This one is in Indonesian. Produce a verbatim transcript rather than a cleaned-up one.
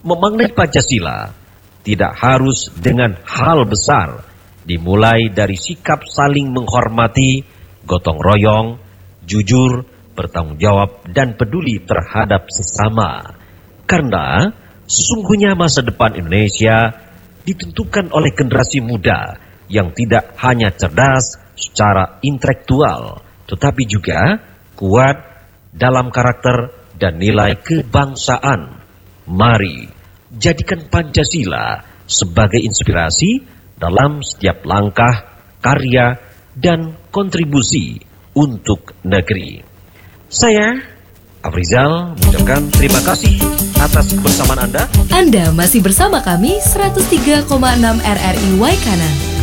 Memaknai Pancasila tidak harus dengan hal besar, dimulai dari sikap saling menghormati, gotong royong, jujur, bertanggung jawab, dan peduli terhadap sesama. Karena sesungguhnya masa depan Indonesia ditentukan oleh generasi muda yang tidak hanya cerdas secara intelektual, tetapi juga kuat dalam karakter dan nilai kebangsaan. Mari jadikan Pancasila sebagai inspirasi dalam setiap langkah, karya, dan kontribusi untuk negeri. Saya, Afrizal, mengucapkan terima kasih atas kebersamaan Anda. Anda masih bersama kami seratus tiga koma enam R R I Waikanan.